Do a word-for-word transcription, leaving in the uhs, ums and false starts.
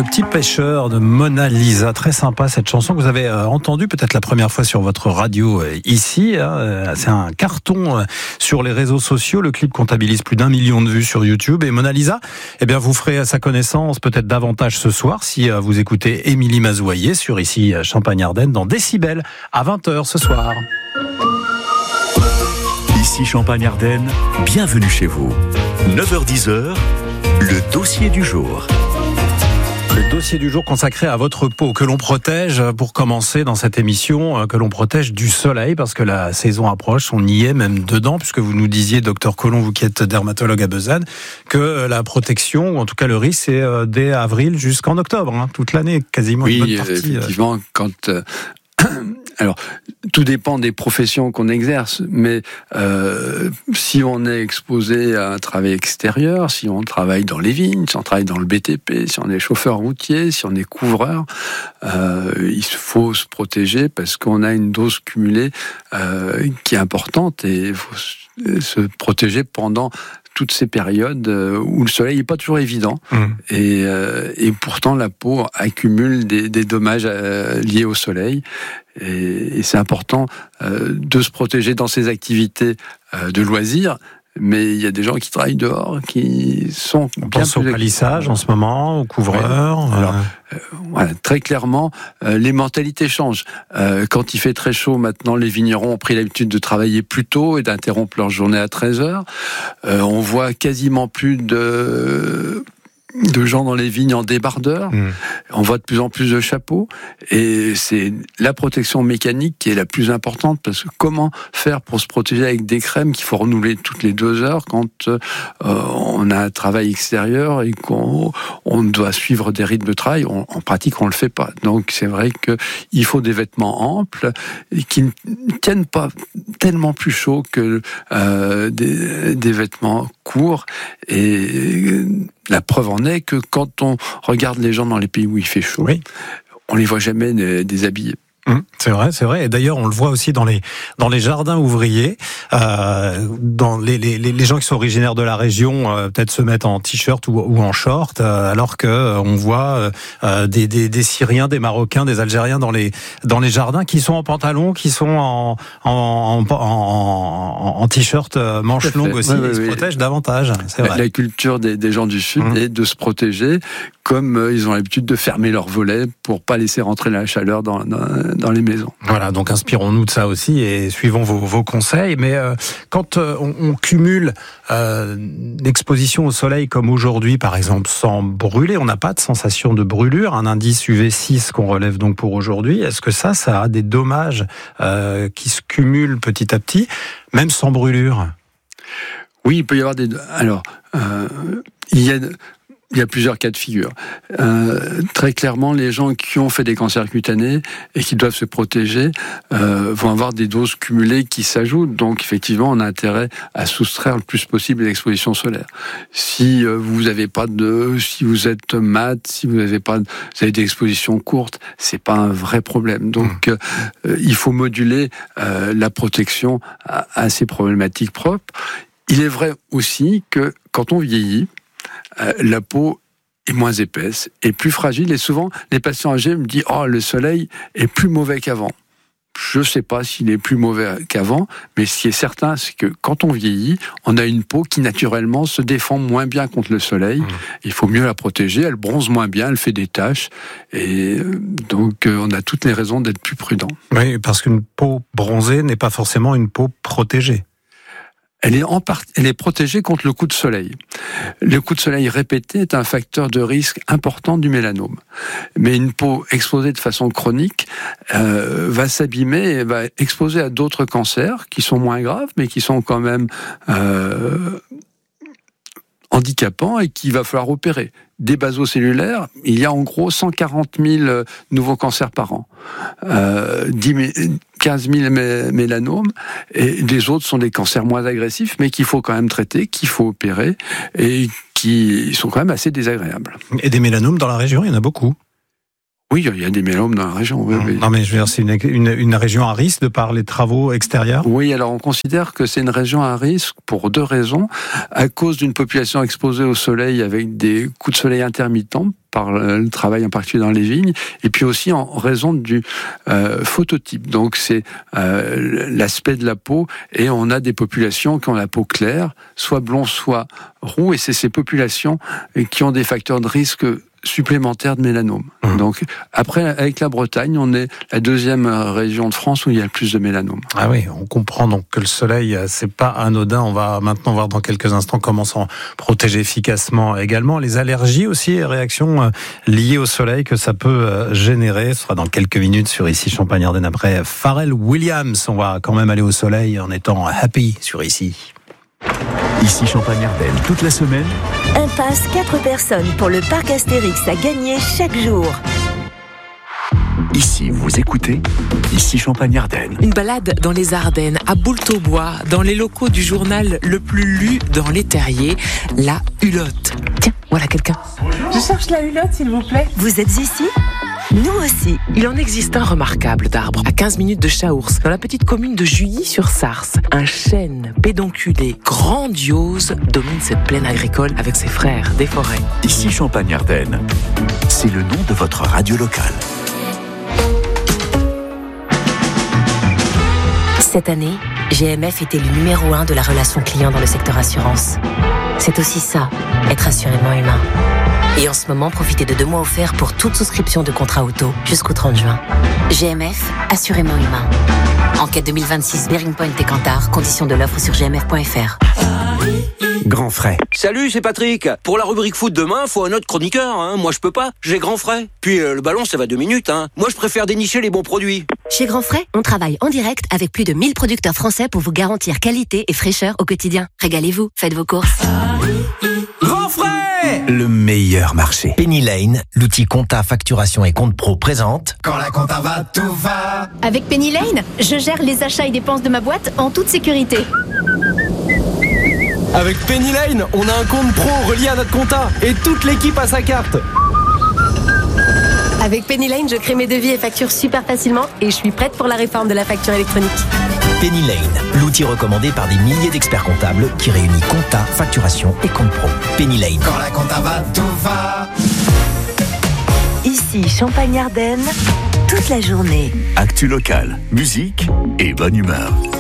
Petit pêcheur de Mona Lisa. Très sympa cette chanson que vous avez euh, entendue peut-être la première fois sur votre radio euh, ici. Hein, euh, c'est un carton euh, sur les réseaux sociaux. Le clip comptabilise plus d'un million de vues sur YouTube. Et Mona Lisa, eh bien, vous ferez sa connaissance peut-être davantage ce soir si euh, vous écoutez Émilie Mazouaillet sur ici Champagne-Ardenne dans Décibel à vingt heures ce soir. Ici Champagne-Ardenne, bienvenue chez vous. neuf heures dix, le dossier du jour. Le dossier du jour consacré à votre peau, que l'on protège, pour commencer dans cette émission, que l'on protège du soleil, parce que la saison approche, on y est même dedans, puisque vous nous disiez, docteur Collomb, vous qui êtes dermatologue à Besançon, que la protection, ou en tout cas le risque, c'est dès avril jusqu'en octobre, hein, toute l'année, quasiment oui, une bonne partie. Effectivement, quand... Euh... Alors, tout dépend des professions qu'on exerce, mais euh, si on est exposé à un travail extérieur, si on travaille dans les vignes, si on travaille dans le B T P, si on est chauffeur routier, si on est couvreur, euh, il faut se protéger parce qu'on a une dose cumulée euh, qui est importante et il faut se protéger pendant toutes ces périodes où le soleil n'est pas toujours évident mmh. et, euh, et pourtant la peau accumule des, des dommages euh, liés au soleil et, et c'est important euh, de se protéger dans ces activités euh, de loisirs. Mais il y a des gens qui travaillent dehors, qui sont On bien pense plus au palissage en ce moment, aux couvreurs. Ouais. Alors, euh, voilà, très clairement, euh, les mentalités changent. Euh, quand il fait très chaud, maintenant, les vignerons ont pris l'habitude de travailler plus tôt et d'interrompre leur journée à treize heures. Euh, on voit quasiment plus de... de gens dans les vignes en débardeur. Mmh. On voit de plus en plus de chapeaux. Et c'est la protection mécanique qui est la plus importante parce que comment faire pour se protéger avec des crèmes qu'il faut renouveler toutes les deux heures quand euh, on a un travail extérieur et qu'on on doit suivre des rythmes de travail. On, en pratique, on le fait pas. Donc c'est vrai qu'il faut des vêtements amples et qui ne tiennent pas tellement plus chaud que euh, des, des vêtements courts. Et la preuve en est que quand on regarde les gens dans les pays où il fait chaud, oui. on les voit jamais déshabillés. Mmh, c'est vrai, c'est vrai. Et d'ailleurs, on le voit aussi dans les dans les jardins ouvriers, euh, dans les, les les gens qui sont originaires de la région, euh, peut-être se mettent en t-shirt ou, ou en short, euh, alors que euh, on voit euh, des, des des Syriens, des Marocains, des Algériens dans les dans les jardins qui sont en pantalon, qui sont en en en, en, en t-shirt manches longues aussi, oui, et oui, se oui. protègent davantage. C'est vrai. La culture des, des gens du Sud mmh. est de se protéger, comme euh, ils ont l'habitude de fermer leurs volets pour pas laisser rentrer la chaleur dans, dans dans les maisons. Voilà, donc inspirons-nous de ça aussi et suivons vos, vos conseils. Mais euh, quand euh, on, on cumule euh, l'exposition au soleil comme aujourd'hui, par exemple, sans brûler, on n'a pas de sensation de brûlure, un indice U V six qu'on relève donc pour aujourd'hui. Est-ce que ça, ça a des dommages euh, qui se cumulent petit à petit, même sans brûlure ? Oui, il peut y avoir des... Alors, euh, il y a... Il y a plusieurs cas de figure. Euh, très clairement, les gens qui ont fait des cancers cutanés et qui doivent se protéger euh, vont avoir des doses cumulées qui s'ajoutent. Donc, effectivement, on a intérêt à soustraire le plus possible l'exposition solaire. Si euh, vous n'avez pas de, si vous êtes mat, si vous n'avez pas, vous avez des expositions courtes, c'est pas un vrai problème. Donc, euh, il faut moduler euh, la protection à, à ces problématiques propres. Il est vrai aussi que quand on vieillit, Euh, la peau est moins épaisse et plus fragile. Et souvent, les patients âgés me disent « Oh, le soleil est plus mauvais qu'avant ». Je ne sais pas s'il est plus mauvais qu'avant, mais ce qui est certain, c'est que quand on vieillit, on a une peau qui naturellement se défend moins bien contre le soleil. Mmh. Il faut mieux la protéger, elle bronze moins bien, elle fait des taches. Et donc, on a toutes les raisons d'être plus prudent. Oui, parce qu'une peau bronzée n'est pas forcément une peau protégée. Elle est, en part... Elle est protégée contre le coup de soleil. Le coup de soleil répété est un facteur de risque important du mélanome. Mais une peau exposée de façon chronique euh, va s'abîmer et va exposer à d'autres cancers qui sont moins graves, mais qui sont quand même euh, handicapants et qu'il va falloir opérer. Des basocellulaires, il y a en gros cent quarante mille nouveaux cancers par an. Euh, quinze mille mélanomes, et les autres sont des cancers moins agressifs, mais qu'il faut quand même traiter, qu'il faut opérer, et qui sont quand même assez désagréables. Et des mélanomes dans la région, il y en a beaucoup. Oui, il y a des mélanomes dans la région. Oui, oui. Non, mais je veux dire, c'est une, une, une région à risque de par les travaux extérieurs ? Oui, alors on considère que c'est une région à risque pour deux raisons. À cause d'une population exposée au soleil avec des coups de soleil intermittents, par le travail en particulier dans les vignes, et puis aussi en raison du euh, phototype. Donc c'est euh, l'aspect de la peau, et on a des populations qui ont la peau claire, soit blond, soit roux, et c'est ces populations qui ont des facteurs de risque supplémentaires de mélanome. Mmh. Donc après, avec la Bretagne, on est la deuxième région de France où il y a le plus de mélanome. Ah oui, on comprend donc que le soleil, c'est pas anodin. On va maintenant voir dans quelques instants comment s'en protéger efficacement également. Les allergies aussi et réactions liées au soleil que ça peut générer. Ce sera dans quelques minutes sur Ici Champagne-Ardenne après Pharrell Williams. On va quand même aller au soleil en étant happy sur Ici. Ici Champagne-Ardenne, toute la semaine. Un pass quatre personnes pour le parc Astérix à gagner chaque jour. Ici, vous écoutez Ici Champagne-Ardenne. Une balade dans les Ardennes, à Boultaubois, dans les locaux du journal le plus lu dans les terriers, La Hulotte. Tiens, voilà quelqu'un. Je cherche La Hulotte, s'il vous plaît. Vous êtes ici ? Nous aussi. Il en existe un remarquable d'arbre, à quinze minutes de Chaours, dans la petite commune de Juilly-sur-Sarthe. Un chêne pédonculé grandiose domine cette plaine agricole avec ses frères des forêts. Ici Champagne-Ardenne, c'est le nom de votre radio locale. Cette année, G M F était le numéro un de la relation client dans le secteur assurance. C'est aussi ça, être assurément humain. Et en ce moment, profitez de deux mois offerts pour toute souscription de contrat auto jusqu'au trente juin. G M F, assurément humain. Enquête deux mille vingt-six, Bearing Point et Kantar. Conditions de l'offre sur g m f point f r. Grand frais. Salut, c'est Patrick. Pour la rubrique foot demain, faut un autre chroniqueur. Hein. Moi, je peux pas. J'ai grand frais. Puis euh, le ballon, ça va deux minutes. Hein. Moi, je préfère dénicher les bons produits. Chez Grand Frais, on travaille en direct avec plus de mille producteurs français pour vous garantir qualité et fraîcheur au quotidien. Régalez-vous, faites vos courses. Grand frais. Le meilleur marché. Penny Lane, l'outil compta, facturation et compte pro présente. Quand la compta va, tout va. Avec Penny Lane, je gère les achats et dépenses de ma boîte en toute sécurité. Avec Penny Lane, on a un compte pro relié à notre compta et toute l'équipe a sa carte. Avec Penny Lane, je crée mes devis et factures super facilement et je suis prête pour la réforme de la facture électronique. Penny Lane, l'outil recommandé par des milliers d'experts comptables qui réunit compta, facturation et compte pro. Penny Lane. Quand la compta va, tout va. Ici Champagne-Ardenne, toute la journée. Actu locale, musique et bonne humeur.